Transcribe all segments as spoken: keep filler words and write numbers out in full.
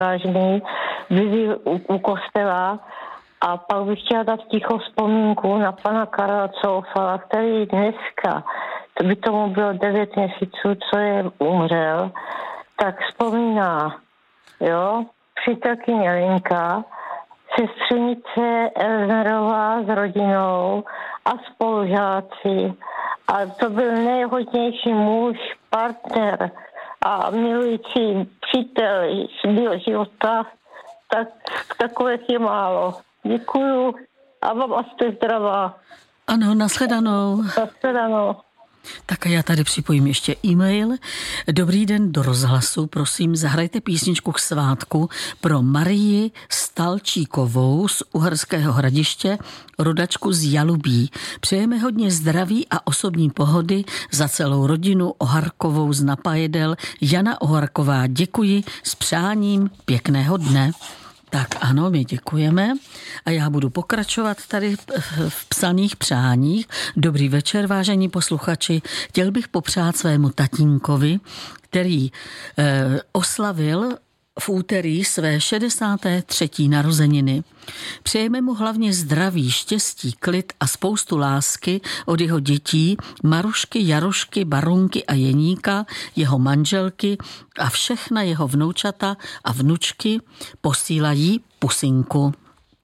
vážný, byli u, u kostela a pak bych chtěla dát ticho vzpomínku na pana Karla Coufala, který dneska, to by tomu bylo devět měsíců, co je umřel, tak vzpomíná, jo, přítelkyně Linka, sestřenice Elznerová s rodinou a spolužáci. A to byl nejhodnější muž, partner a milující přítel svého života. Tak takových je málo. Děkuju a vám jste zdravá. Ano, nashledanou. Nashledanou. Tak a já tady připojím ještě e-mail. Dobrý den, do rozhlasu, prosím, zahrajte písničku k svátku pro Marii Stalčíkovou z Uherského Hradiště, rodačku z Jalubí. Přejeme hodně zdraví a osobní pohody za celou rodinu Oharkovou z Napajedel. Jana Oharková, děkuji s přáním pěkného dne. Tak ano, my děkujeme a já budu pokračovat tady v psaných přáních. Dobrý večer, vážení posluchači. Chtěl bych popřát svému tatínkovi, který eh, oslavil v úterý své šedesáté třetí narozeniny. Přejeme mu hlavně zdraví, štěstí, klid a spoustu lásky od jeho dětí Marušky, Jarošky, Barunky a Jeníka, jeho manželky a všechna jeho vnoučata a vnučky posílají pusinku.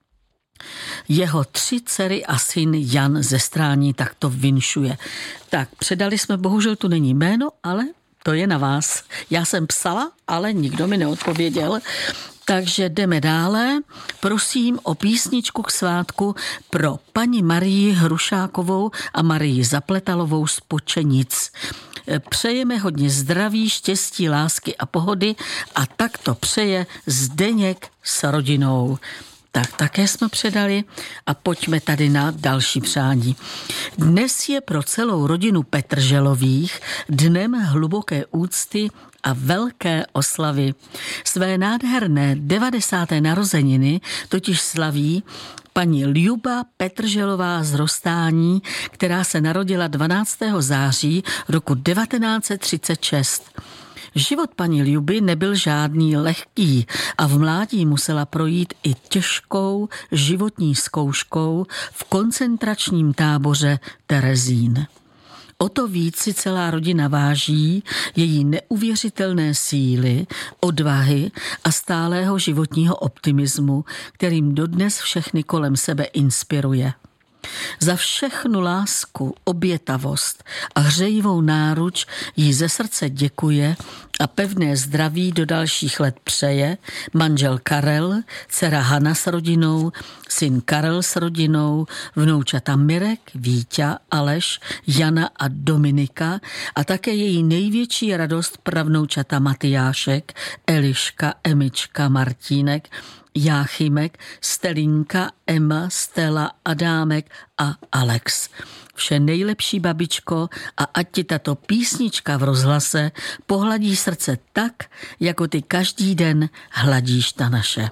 Jeho tři dcery a syn Jan ze Strání takto vinšuje. Tak předali jsme, bohužel tu není jméno, ale to je na vás. Já jsem psala, ale nikdo mi neodpověděl. Takže jdeme dále. Prosím o písničku k svátku pro paní Marii Hrušákovou a Marii Zapletalovou z Počenic. Přejeme hodně zdraví, štěstí, lásky a pohody a tak to přeje Zdeněk s rodinou. Tak také jsme předali a pojďme tady na další přání. Dnes je pro celou rodinu Petrželových dnem hluboké úcty a velké oslavy. Své nádherné devadesáté narozeniny totiž slaví paní Ljuba Petrželová z Rostání, která se narodila dvanáctého září roku devatenáct set třicet šest. Život paní Ljuby nebyl žádný lehký a v mládí musela projít i těžkou životní zkouškou v koncentračním táboře Terezín. O to víc si celá rodina váží její neuvěřitelné síly, odvahy a stálého životního optimismu, kterým dodnes všechny kolem sebe inspiruje. Za všechnu lásku, obětavost a hřejivou náruč jí ze srdce děkuje a pevné zdraví do dalších let přeje manžel Karel, dcera Hana s rodinou, syn Karel s rodinou, vnoučata Mirek, Víťa, Aleš, Jana a Dominika a také její největší radost pravnoučata Matyášek, Eliška, Emička, Martínek, Jáchymek, Stelinka, Emma, Stella, Adámek a Alex. Vše nejlepší, babičko, a ať ti tato písnička v rozhlase pohladí srdce tak, jako ty každý den hladíš ta naše.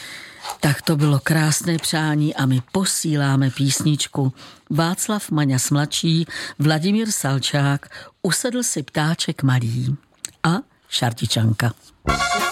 Tak to bylo krásné přání a my posíláme písničku. Václav Maňas mladší, Vladimír Salčák, Usedl si ptáček malý a Šartičanka.